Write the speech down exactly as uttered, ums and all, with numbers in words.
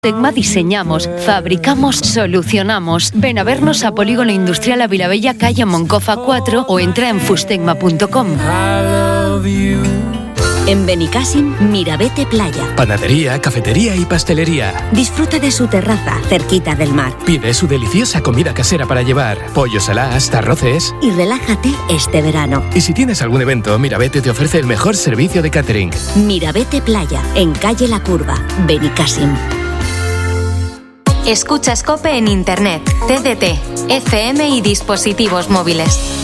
Fustecma diseñamos, fabricamos, solucionamos. Ven a vernos a Polígono Industrial Avilabella, calle Moncofa cuatro o entra en fustecma punto com. En Benicàssim, Mirabete Playa. Panadería, cafetería y pastelería. Disfruta de su terraza, cerquita del mar. Pide su deliciosa comida casera para llevar. Pollos saladas, arroces. Y relájate este verano. Y si tienes algún evento, Mirabete te ofrece el mejor servicio de catering. Mirabete Playa, en calle La Curva, Benicàssim. Escuchas COPE en Internet, T D T, F M y dispositivos móviles.